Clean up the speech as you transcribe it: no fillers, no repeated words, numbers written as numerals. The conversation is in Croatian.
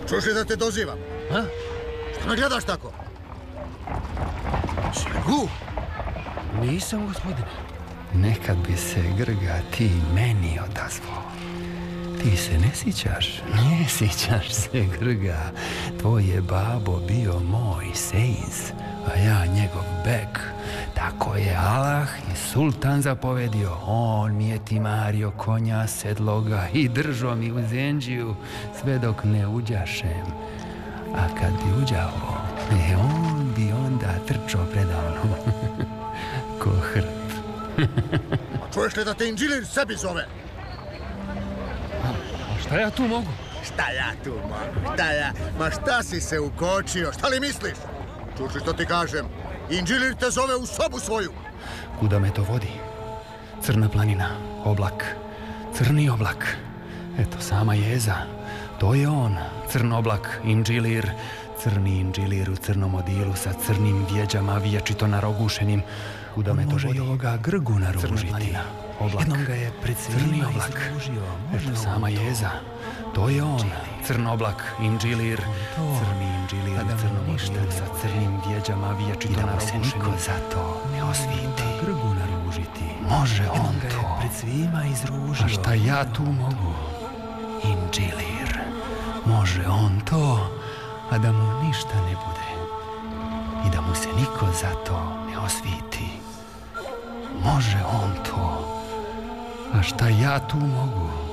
Čuš li da te dozivam? A? Šta me gledaš tako? Čegu? Nisam, gospodine. Nekad bi se, Grga, ti meni odazvao. Ti se ne sjećaš? Ne sjećaš se, Grga. Tvoj je babo bio moj sejz, a ja njegov bek. Tako je Allah i sultan zapovedio. On mi je timario konja sedloga i držao mi u zenđiju sve dok ne uđašem. A kad bi uđao, on bi onda trčao predavno. Ko hrp. A čuješ li da te Indžilir sebi zove? A šta ja tu mogu? Šta ja tu mogu? Ma šta si se ukočio? Šta li misliš? Čuš li što ti kažem? Indžilir te zove u sobu svoju. Kuda me to vodi? Crna planina, oblak, crni oblak. Eto, sama jeza. To je on, crn oblak, Indžilir. Crni Indžilir u crnom odilu sa crnim vjeđama vječito narogušenim. Kuda me to vodi? Ovoga Grgu naružiti. Oblak, jednom ga je pred svima izružio. Eto, sama jeza. To je on, crn oblak, Indžilir. Crni Indžilir u crnom odilu sa crnim vjeđama vječito narogušenim. I da mu se niko za to ne osviti. Grgu naružiti. Može on to. Pred svima izružio. A šta ja tu mogu? Indžilir. Može on to, a da mu ništa ne bude. I da mu se niko za to ne osviti. Može on to, a šta ja tu mogu?